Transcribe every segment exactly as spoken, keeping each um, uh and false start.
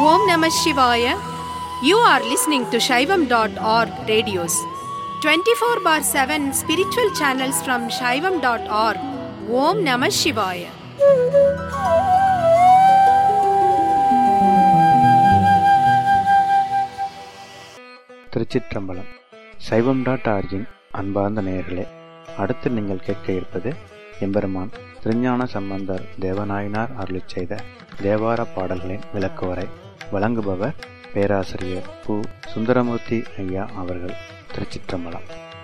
Om Namah Shivaya. You are listening to Shaivam dot org radios. twenty-four bar seven spiritual channels from Shaivam dot org. Om Namah Shivaya. திருச்சிற்றம்பலம். சைவம் dot origin அன்பார்ந்த நேயர்களே, அடுத்து நீங்கள் கேட்க இருப்பது எம்பெருமான் திருஞான சம்பந்தர் தேவநாயனார் அருளிச் செய்த தேவார பாடல்களின் விளக்குவரை. வழங்குபவர் பேராசிரியர் பு. சுந்தரமூர்த்தி ஐயா அவர்கள். திருச்சிற்றம்பலம்.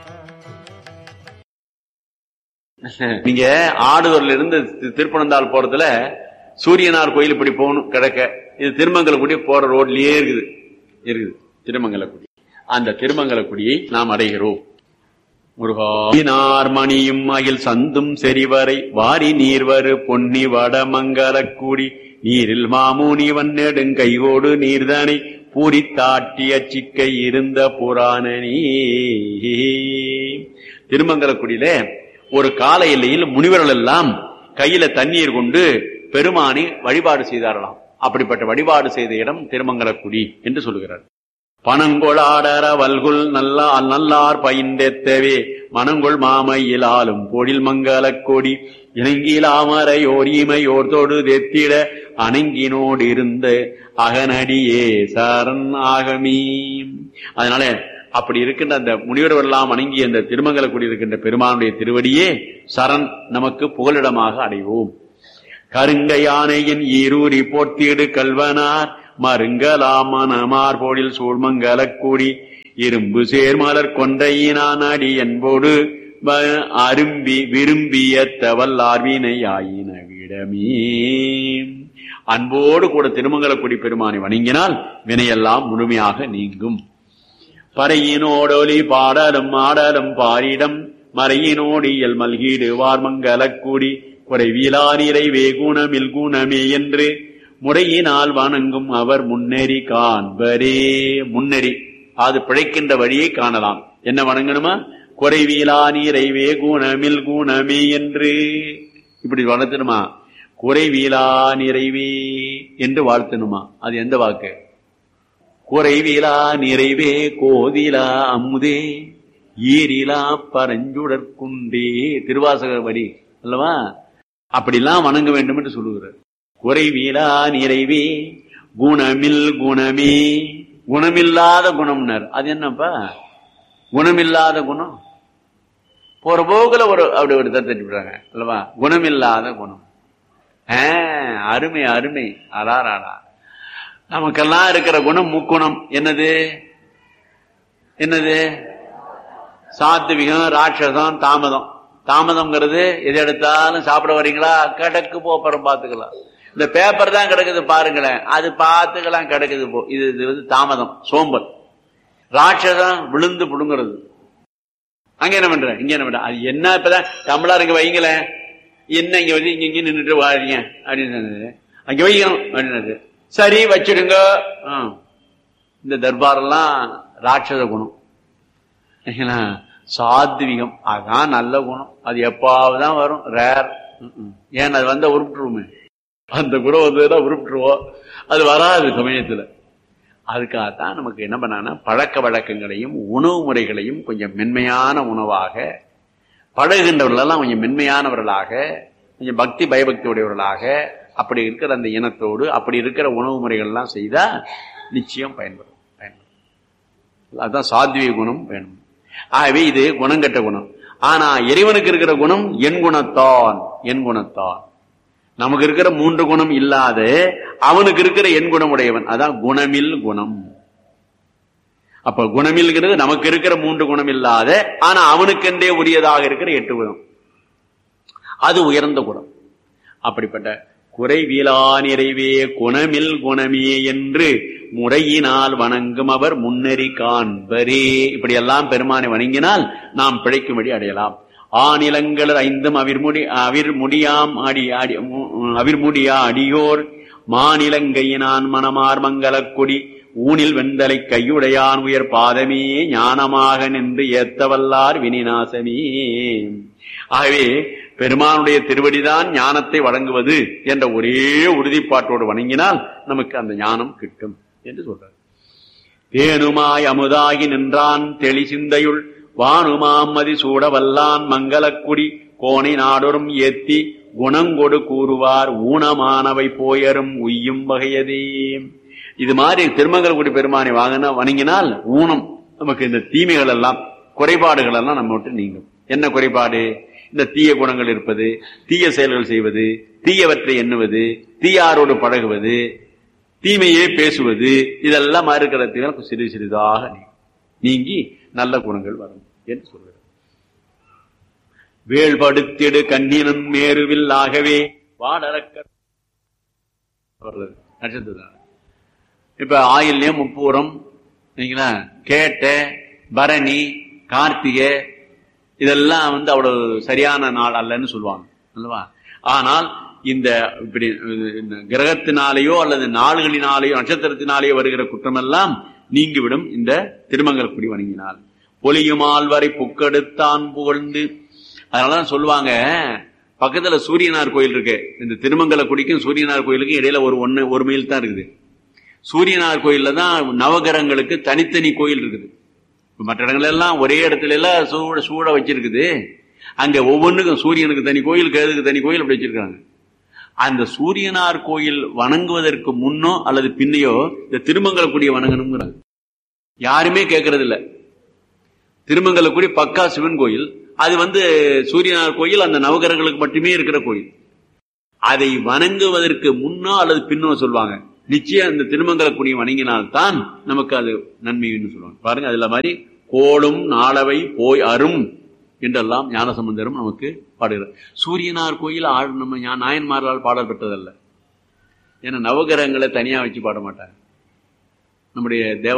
நீங்க ஆடுதூர்ல இருந்து திருப்பனந்தாள் போறதுல சூரியனார் கோயில் இப்படி போகணும் கிழக்க. இது திருமங்கலக்குடி போற ரோட்லயே இருக்குது இருக்குது திருமங்கலக்குடி. அந்த திருமங்கலக்குடியை நாம் அடைகிறோம். முருகார் மணியும் அகில் சந்தும் செறிவரை வாரி நீர்வரு பொன்னி வட மங்கலக்கூடி நீரில் மாமுனி வன்னெடுங் கைகோடு நீர்தனை பூரித்தாட்டிய சிக்கை இருந்த புராணனி. திருமங்கலக்குடியில ஒரு கால எல்லையில் முனிவர்கள் எல்லாம் கையில தண்ணீர் கொண்டு பெருமானை வழிபாடு செய்தாரலாம். அப்படிப்பட்ட வழிபாடு செய்த இடம் திருமங்கலக்குடி என்று சொல்லுகிறார். பனங்கொளாடர வல்குல் நல்லா நல்லார் பயின்றெத்தவே மனங்கொள் மாமையில் ஆளும் பொழில் மங்கலக் கொடி இணங்கிலாமரை ஓர் ஈமையோர் தொடு தெத்திட அணங்கினோடு இருந்த அகனடியே சரண் ஆகமீ. அதனால அப்படி இருக்கின்ற அந்த முனிவர்கள் எல்லாம் வணங்கி அந்த திருமங்கலக்குடி இருக்கின்ற பெருமானுடைய திருவடியே சரண் நமக்கு புகலிடமாக அடைவோம். கருங்க யானையின் ஈரூரி போர்த்தீடு கல்வனார் மருங்கலாமனமார் போடில் சூழ்மங்கலக்கூடி இரும்பு சேர்மலர் கொண்டையினான் அடி என்போடு அரும்பி விரும்பிய தவல்லார்வினை ஆயின விடமே. அன்போடு கூட திருமங்கலக்குடி பெருமானை வணங்கினால் வினையெல்லாம் முழுமையாக நீங்கும். பறையினோடொலி பாடலும் ஆடலும் பாரிடம் மறையினோடியல் மல்கீடு வார்மங்கலக்கூடி குறைவிலா நிறைவே குணமில் குணமே என்று முறையினால் வணங்கும் அவர் முன்னேறி காண்பரே. முன்னேறி அது பிழைக்கின்ற வழியை காணலாம். என்ன வணங்கணுமா? குறைவிலா நிறைவே குணமில் குணமே என்று இப்படி வளர்த்தணுமா? குறைவிலா நிறைவே என்று வாழ்த்தணுமா? அது எந்த வாக்கு? குறைவிலா நிறைவே கோதிலா அமுதே ஈரிலா பரஞ்சுடற்குண்டே. திருவாசக வரி அல்லவா? அப்படிலாம் வணங்க வேண்டும் என்று சொல்லுகிறார். குறைவிலா நிறைவே குணமில் குணமே. குணமில்லாத குணம்னர் அது என்னப்பா? குணமில்லாத குணம் போற போக்குல ஒரு அப்படி ஒரு தட்டி விடுறாங்க அல்லவா? குணமில்லாத குணம். ஆஹ் அருமை அருமை. அடாராடா, நமக்கெல்லாம் இருக்கிற குணம் முக்குணம். என்னது என்னது? சாத்விகம், ராட்சசம், தாமதம். தாமதம்ங்கிறது எது எடுத்தாலும் சாப்பிட வரீங்களா, கிடக்கு போப்பறம் பாத்துக்கலாம். இந்த பேப்பர் தான் கிடக்குது பாருங்களேன், அது பார்த்துக்கலாம் கிடக்குது போ. இது இது வந்து தாமதம், சோம்பல். ராட்சதம் விழுந்து புடுங்கிறது. அங்க என்ன பண்ற, இங்க என்ன பண்ற? அது என்ன? இப்பதான் தமிழர் இங்க வைங்களேன், என்ன இங்க வந்து இங்க இங்க நின்றுட்டு வாரீங்க அப்படின்னு அங்க வைக்கணும் அப்படின்னு. சரி வச்சிடுங்க. இந்த தர்பாரெல்லாம் ராட்சத குணம். சாத்விகம் அதான் நல்ல குணம். அது எப்பாவதுதான் வரும், ரேர். ஏன் அது வந்தா உருப்பிட்டுருவோமே, அந்த குணம் வந்ததுதான் உருப்பிட்டுருவோம். அது வராது சமயத்துல. அதுக்காகத்தான் நமக்கு என்ன பண்ணான்னா பழக்க வழக்கங்களையும் உணவு முறைகளையும் கொஞ்சம் மென்மையான உணவாக, பழகுகின்றவர்களெல்லாம் கொஞ்சம் மென்மையானவர்களாக, கொஞ்சம் பக்தி பயபக்தி உடையவர்களாக, அப்படி இருக்கிற அந்த இனத்தோடு அப்படி இருக்கிற உணவு முறைகள் எல்லாம் செய்தா நிச்சயம் பயன்படும் பயன்படும் அதுதான் சாத்விக குணம் வேணும். ஆகவே இது குணங்கட்ட குணம். ஆனா இறைவனுக்கு இருக்கிற குணம் என் குணத்தான். என் குணத்தான் நமக்கு இருக்கிற மூன்று குணம் இல்லாத அவனுக்கு இருக்கிற என் குணம் உடையவன். அதான் குணமில் குணம். அப்ப குணமில்கிறது நமக்கு இருக்கிற மூன்று குணம் இல்லாத, ஆனா அவனுக்கென்றே உரியதாக இருக்கிற எட்டு குணம். அது உயர்ந்த குணம். அப்படிப்பட்ட குறைவிலா நிறைவே குணமில் குணமே என்று முறையினால் வணங்கும் அவர் முன்னறி காண்பரே. இப்படி எல்லாம் பெருமானை வணங்கினால் நாம் பிழைக்கும்படி அடையலாம். ஆநிலங்கள் ஐந்தும் அவிர்முடி அவிர்முடியாம் அடி அடி அவிர்முடியா அடியோர் மாநிலங்கையினான் மணமார் மங்கலக்குடி ஊனில் வெந்தலை கையுடையான் உயர் பாதமே ஞானமாக நின்று ஏத்தவல்லார் வினிநாசமே. ஆகவே பெருமானுடைய திருவடிதான் ஞானத்தை வழங்குவது என்ற ஒரே உறுதிப்பாட்டோடு வணங்கினால் நமக்கு அந்த ஞானம் கிட்டும் என்று சொல்றார். தேனுமாய் அமுதாகி நின்றான் தெளி சிந்தையுள் வானுமாம் மதி சூட வல்லான் மங்களக்குடி கோணை நாடொரும் ஏத்தி குணங்கொடு கூறுவார் ஊனமானவை போயரும் உய்யும் வகையதே. இது மாதிரி திருமங்கலக்குடி பெருமானை வாங்கினா வணங்கினால் ஊனம் நமக்கு இந்த தீமைகள் எல்லாம் குறைபாடுகள் எல்லாம் நம்ம விட்டு நீங்கும். என்ன குறைபாடு? இந்த தீய குணங்கள் இருப்பது, தீய செயல்கள் செய்வது, தீயவற்றை எண்ணுவது, தீயாரோடு பழகுவது, தீமையே பேசுவது, இதெல்லாம் இருக்கிறதுக்கு சிறு சிறிதாக நீங்கி நல்ல குணங்கள் வரும் என்று சொல்கிறார். வேள்படுத்திடு கண்ணினன் மேருவில் ஆகவே வாடறக்க நட்சத்திரம். இப்ப ஆயில்யம் முப்பூரம் கேட்ட பரணி கார்த்திகை இதெல்லாம் வந்து அவ்வளவு சரியான நாள் அல்லன்னு சொல்லுவாங்க அல்லவா? ஆனால் இந்த இப்படி கிரகத்தினாலேயோ அல்லது நாள்களினாலேயோ நட்சத்திரத்தினாலேயோ வருகிற குற்றமெல்லாம் நீங்கிவிடும் இந்த திருமங்கலக்குடி வணங்கினால். பொலியுமால் வரை புக்கெடுத்தான் புகழ்ந்து. அதனாலதான் சொல்லுவாங்க, பக்கத்துல சூரியனார் கோயில் இருக்கு. இந்த திருமங்கலக்குடிக்கும் சூரியனார் கோயிலுக்கும் இடையில ஒரு ஒன்னு ஒரு மைல் தான் இருக்குது. சூரியனார் கோயில்ல தான் நவகிரகங்களுக்கு தனித்தனி கோயில் இருக்குது. மற்ற இடங்கள் எல்லாம் ஒரே இடத்துல எல்லாம் சூட சூட வச்சிருக்குது. அங்க ஒவ்வொன்றுக்கும் சூரியனுக்கு தனி கோயில், கேதுக்கு தனி கோயில் அப்படி வச்சிருக்காங்க. அந்த சூரியனார் கோயில் வணங்குவதற்கு முன்னோ அல்லது பின்னையோ இந்த திருமங்கலக்குடிய வணங்கணுங்கிறாங்க. யாருமே கேட்கறது இல்ல. திருமங்கலக்குடி பக்கா சிவன் கோயில், அது வந்து சூரியனார் கோயில் அந்த நவகிரகங்களுக்கு மட்டுமே இருக்கிற கோயில். அதை வணங்குவதற்கு முன்னோ அல்லது பின்னோ சொல்லுவாங்க. நிச்சயம் அந்த திருமங்கலக்குடியை வணங்கினால்தான் நமக்கு அது நன்மைன்னு சொல்லுவாங்க. பாருங்க, அதுல மாதிரி கோளும் நாளவை போய் அரும் என்றெல்லாம் ஞானசம்பந்தரும் நமக்கு பாடுகிறார். சூரியனார் கோயில் ஆள் நம்ம நாயன்மார்களால் பாடல் பெற்றதல்ல. ஏன்னா நவகிரகங்களை தனியா வச்சு பாட மாட்டாங்க. நம்முடைய தேவ